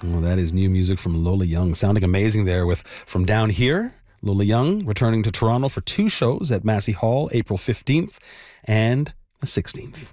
Well, that is new music from Lola Young. Sounding amazing there with From Down Here. Lola Young returning to Toronto for 2 shows at Massey Hall, April 15th and the 16th.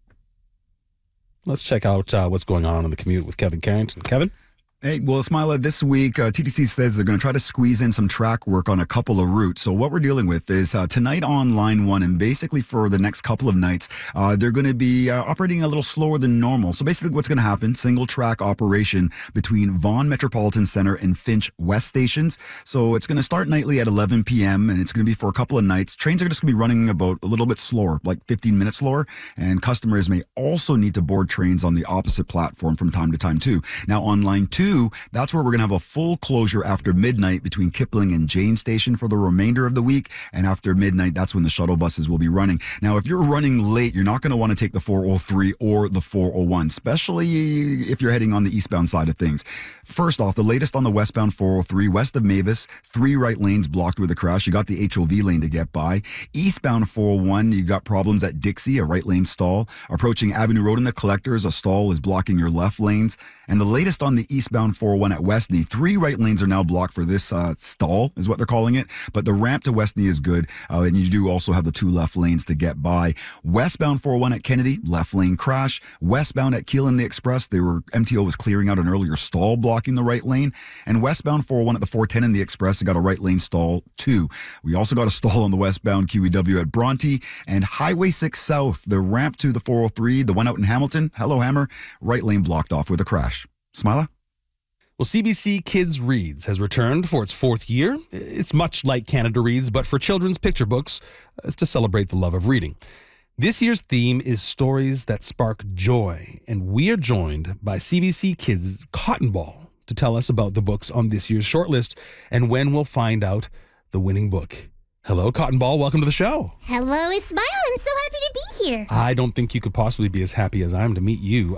Let's check out what's going on the commute with Kevin Carrington. Kevin? Hey, well, Ismaila, this week, TTC says they're going to try to squeeze in some track work on a couple of routes. So what we're dealing with is tonight on Line 1, and basically for the next couple of nights, they're going to be operating a little slower than normal. So basically what's going to happen, single track operation between Vaughan Metropolitan Center and Finch West stations. So it's going to start nightly at 11 p.m. and it's going to be for a couple of nights. Trains are just going to be running about a little bit slower, like 15 minutes slower. And customers may also need to board trains on the opposite platform from time to time too. Now on Line 2, that's where we're going to have a full closure after midnight between Kipling and Jane Station for the remainder of the week. And after midnight, that's when the shuttle buses will be running. Now, if you're running late, you're not going to want to take the 403 or the 401, especially if you're heading on the eastbound side of things. First off, the latest on the westbound 403, west of Mavis, 3 right lanes blocked with a crash. You got the HOV lane to get by. Eastbound 401, you got problems at Dixie, a right lane stall. Approaching Avenue Road in the Collectors, a stall is blocking your left lanes. And the latest on the eastbound 401 at Westney, 3 right lanes are now blocked for this stall, is what they're calling it. But the ramp to Westney is good, and you do also have the 2 left lanes to get by. Westbound 401 at Kennedy, left lane crash. Westbound at Keelan the Express, MTO was clearing out an earlier stall blocking the right lane. And westbound 401 at the 410 in the Express, they got a right lane stall too. We also got a stall on the westbound QEW at Bronte. And Highway 6 South, the ramp to the 403, the one out in Hamilton, hello Hammer, right lane blocked off with a crash. Smila? Well, CBC Kids Reads has returned for its 4th year. It's much like Canada Reads, but for children's picture books. It's to celebrate the love of reading. This year's theme is stories that spark joy, and we are joined by CBC Kids' Cotton Ball to tell us about the books on this year's shortlist and when we'll find out the winning book. Hello, Cotton Ball. Welcome to the show. Hello, Ismail. I'm so happy to be here. I don't think you could possibly be as happy as I am to meet you.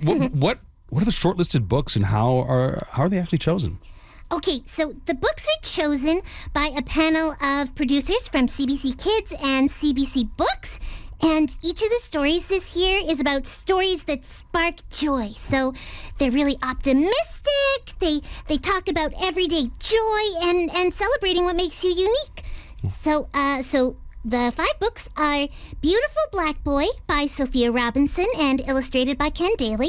What are the shortlisted books and how are they actually chosen? Okay, so the books are chosen by a panel of producers from CBC Kids and CBC Books. And each of the stories this year is about stories that spark joy. So they're really optimistic. They talk about everyday joy and celebrating what makes you unique. So the 5 books are Beautiful Black Boy by Sophia Robinson and illustrated by Ken Daly.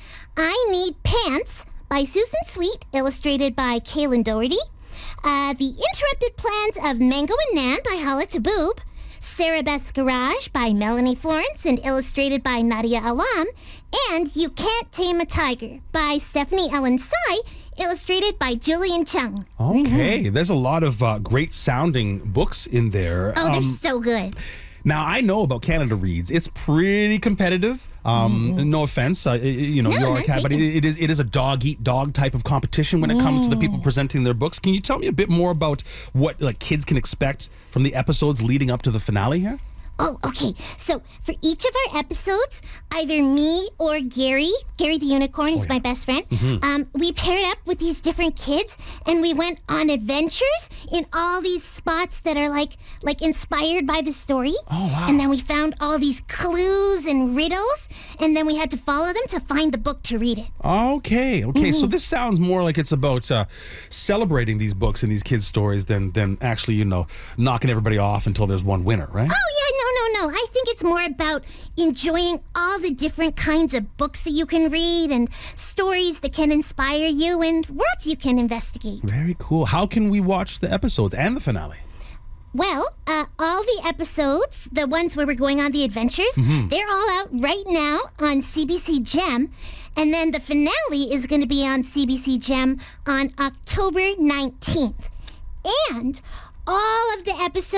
I Need Pants by Susan Sweet, illustrated by Kaylin Doherty. The Interrupted Plans of Mango and Nan by Hala Taboob. Sarah Beth's Garage by Melanie Florence and illustrated by Nadia Alam. And You Can't Tame a Tiger by Stephanie Ellen Tsai, illustrated by Julian Chung. Okay, there's a lot of great sounding books in there. Oh, they're so good. Now, I know about Canada Reads. It's pretty competitive. No offense, you're a cat, but it is a dog-eat-dog type of competition when it comes to the people presenting their books. Can you tell me a bit more about what kids can expect from the episodes leading up to the finale here? Oh, okay. So for each of our episodes, either me or Gary the Unicorn is my best friend, we paired up with these different kids and we went on adventures in all these spots that are like inspired by the story. Oh, wow. And then we found all these clues and riddles, and then we had to follow them to find the book to read it. Okay. So this sounds more like it's about celebrating these books and these kids' stories than actually, knocking everybody off until there's one winner, right? Oh, yeah, no. I think it's more about enjoying all the different kinds of books that you can read and stories that can inspire you and worlds you can investigate. Very cool. How can we watch the episodes and the finale? Well, all the episodes, the ones where we're going on the adventures, they're all out right now on CBC Gem. And then the finale is going to be on CBC Gem on October 19th. And all of the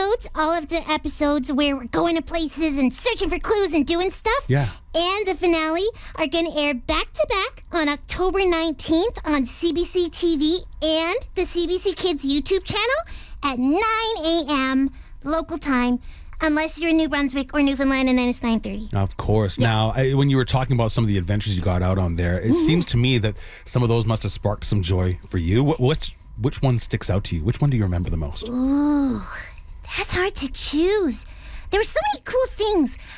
episodes where we're going to places and searching for clues and doing stuff, and the finale are going to air back-to-back on October 19th on CBC TV and the CBC Kids YouTube channel at 9 a.m. local time, unless you're in New Brunswick or Newfoundland, and then it's 9:30. Of course. Yeah. Now, when you were talking about some of the adventures you got out on there, it seems to me that some of those must have sparked some joy for you. Which one sticks out to you? Which one do you remember the most? Ooh, that's hard to choose. There were so many cool things.